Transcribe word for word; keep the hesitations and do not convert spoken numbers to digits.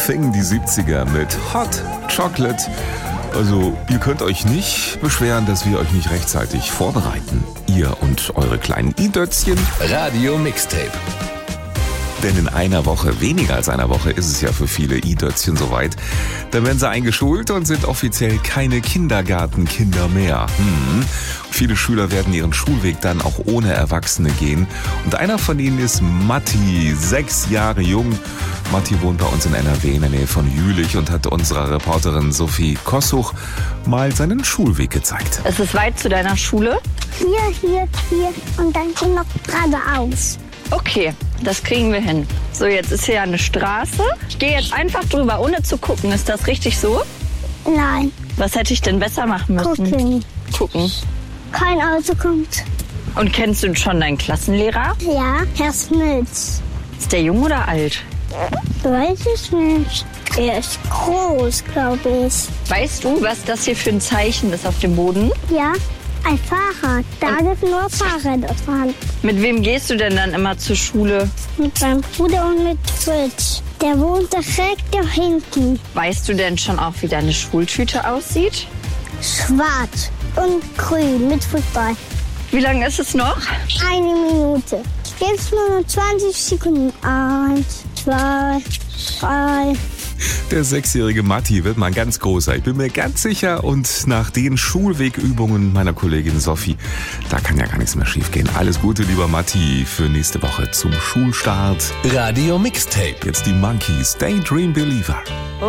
Thing, die siebziger mit Hot Chocolate. Also, ihr könnt euch nicht beschweren, dass wir euch nicht rechtzeitig vorbereiten. Ihr und eure kleinen i-Dötzchen. Radio Mixtape. Denn in einer Woche, weniger als einer Woche, ist es ja für viele i-Dötzchen soweit. Dann werden sie eingeschult und sind offiziell keine Kindergartenkinder mehr. Hm. Viele Schüler werden ihren Schulweg dann auch ohne Erwachsene gehen. Und einer von ihnen ist Matti, sechs Jahre jung. Matti wohnt bei uns in N R W in der Nähe von Jülich und hat unserer Reporterin Sophie Kossuch mal seinen Schulweg gezeigt. Es ist weit zu deiner Schule? Hier, hier, hier und dann geht noch geradeaus. Okay, das kriegen wir hin. So, jetzt ist hier ja eine Straße. Ich gehe jetzt einfach drüber, ohne zu gucken. Ist das richtig so? Nein, Was hätte ich denn besser machen müssen? gucken. Gucken. Kein Auto kommt. Und kennst du schon deinen Klassenlehrer? Ja, Herr Smits. Ist der jung oder alt? Weiß ich nicht. Er ist groß, glaube ich. Weißt du, was das hier für ein Zeichen ist auf dem Boden? Ja, ein Fahrrad. Da dürfen nur Fahrräder fahren. Mit wem gehst du denn dann immer zur Schule? Mit meinem Bruder und mit Fritz. Der wohnt direkt da hinten. Weißt du denn schon auch, wie deine Schultüte aussieht? Schwarz und grün mit Fußball. Wie lange ist es noch? Eine Minute. Jetzt nur noch zwanzig Sekunden. Eins, zwei, drei. Der sechsjährige Matti wird mal ganz großer, ich bin mir ganz sicher. Und nach den Schulwegübungen meiner Kollegin Sophie, da kann ja gar nichts mehr schiefgehen. Alles Gute, lieber Matti, für nächste Woche zum Schulstart. Radio Mixtape. Jetzt die Monkeys, Daydream Believer.